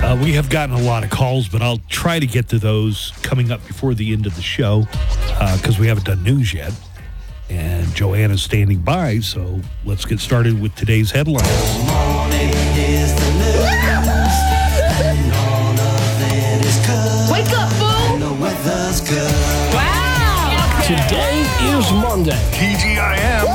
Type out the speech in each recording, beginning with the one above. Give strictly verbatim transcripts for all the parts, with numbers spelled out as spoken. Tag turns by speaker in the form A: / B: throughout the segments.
A: Uh, we have gotten a lot of calls, but I'll try to get to those coming up before the end of the show because uh, we haven't done news yet. And Joanna's standing by, so let's get started with today's headlines.
B: Wake up, fool! Wow!
C: Today is Monday.
A: T G I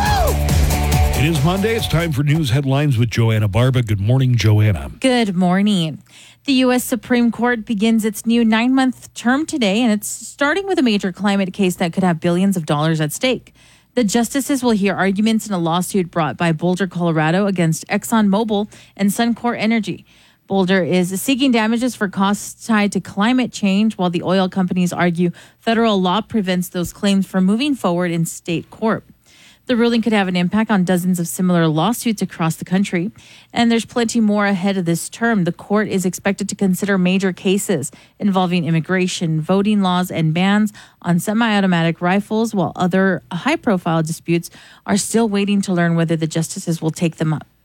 A: M. It is Monday. It's time for news headlines with Joanna Barba. Good morning, Joanna.
D: Good morning. The U S Supreme Court begins its new nine-month term today, and it's starting with a major climate case that could have billions of dollars at stake. The justices will hear arguments in a lawsuit brought by Boulder, Colorado against ExxonMobil and Suncor Energy. Boulder is seeking damages for costs tied to climate change, while the oil companies argue federal law prevents those claims from moving forward in state court. The ruling could have an impact on dozens of similar lawsuits across the country, and there's plenty more ahead of this term. The court is expected to consider major cases involving immigration, voting laws, and bans on semi-automatic rifles, while other high-profile disputes are still waiting to learn whether the justices will take them up.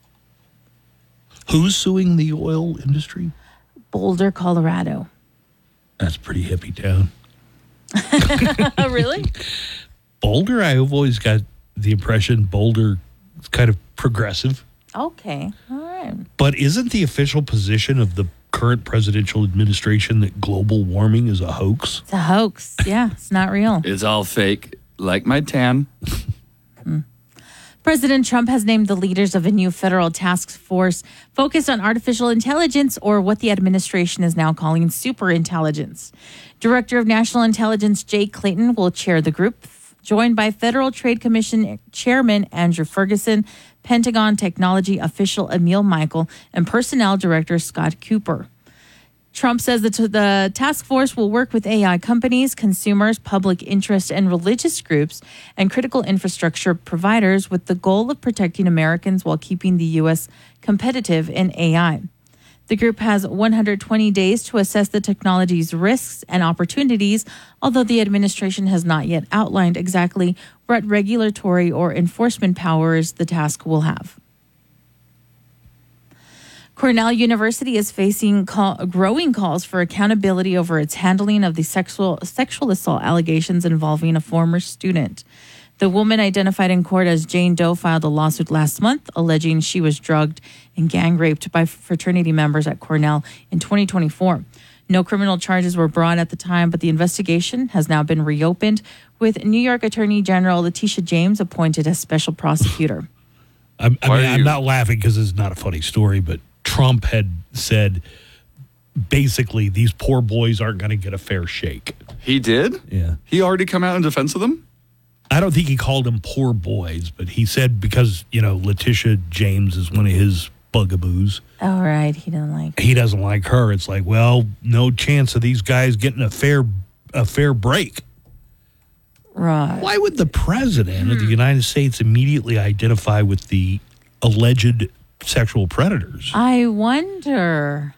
A: Who's suing the oil industry?
D: Boulder, Colorado.
A: That's pretty hippie town.
D: Really?
A: Boulder, I've always got the impression Boulder is kind of progressive.
D: Okay, all right.
A: But isn't the official position of the current presidential administration that global warming is a hoax?
D: It's a hoax. Yeah, it's not real.
E: It's all fake, like my tan.
D: hmm. President Trump has named the leaders of a new federal task force focused on artificial intelligence, or what the administration is now calling superintelligence. Director of National Intelligence Jake Clayton will chair the group, joined by Federal Trade Commission Chairman Andrew Ferguson, Pentagon technology official Emil Michael, and Personnel Director Scott Cooper. Trump says that the task force will work with A I companies, consumers, public interest, and religious groups, and critical infrastructure providers with the goal of protecting Americans while keeping the U S competitive in A I. The group has one hundred twenty days to assess the technology's risks and opportunities, although the administration has not yet outlined exactly what regulatory or enforcement powers the task will have. Cornell University is facing call, growing calls for accountability over its handling of the sexual sexual assault allegations involving a former student. The woman identified in court as Jane Doe filed a lawsuit last month alleging she was drugged and gang raped by fraternity members at Cornell in twenty twenty-four. No criminal charges were brought at the time, but the investigation has now been reopened, with New York Attorney General Letitia James appointed as special prosecutor.
A: I'm, I mean, I'm not laughing because it's not a funny story, but Trump had said basically these poor boys aren't going to get a fair shake.
E: He did?
A: Yeah.
E: He already come out in defense of them?
A: I don't think he called them poor boys, but he said because, you know, Letitia James is one of his bugaboos.
D: All right. He doesn't like her.
A: He doesn't like her. It's like, well, no chance of these guys getting a fair a fair break.
D: Right.
A: Why would the president hmm. of the United States immediately identify with the alleged sexual predators?
D: I wonder.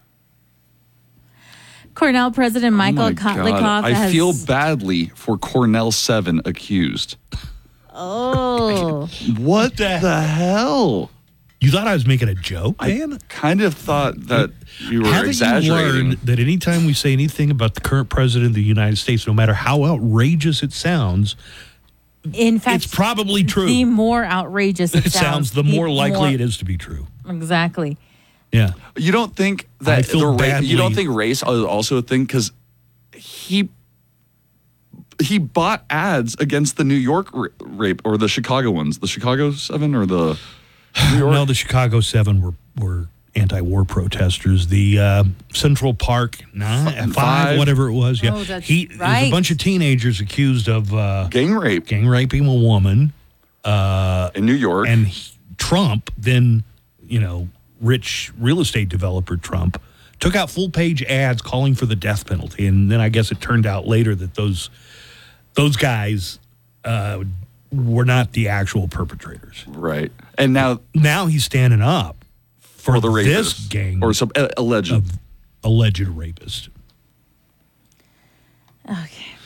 D: Cornell President Michael
E: oh
D: Kotlikoff
E: I
D: has...
E: feel badly for Cornell seven accused.
D: Oh.
E: What the, the hell?
A: You thought I was making a joke, man?
E: I kind of thought that you were
A: Haven't
E: exaggerating.
A: You learned that anytime we say anything about the current president of the United States, no matter how outrageous it sounds,
D: in fact,
A: it's probably true.
D: The more outrageous it,
A: it sounds, the more likely more... it is to be true.
D: Exactly.
A: Yeah.
E: You don't think that the ra- you don't think race is also a thing, because he he bought ads against the New York rape or the Chicago ones, the Chicago Seven or the New York?
A: No, the Chicago Seven were were anti-war protesters. The uh, Central Park nine, five, five, whatever it was. Yeah,
D: oh, that's
A: he
D: right.
A: There's a bunch of teenagers accused of uh,
E: gang rape,
A: gang raping a woman uh,
E: in New York,
A: and he, Trump then you know. rich real estate developer Trump took out full-page ads calling for the death penalty, and then I guess it turned out later that those those guys uh, were not the actual perpetrators.
E: Right, and now
A: now he's standing up for,
E: for the
A: this
E: rapist,
A: gang
E: or some uh, alleged
A: of alleged rapist.
D: Okay.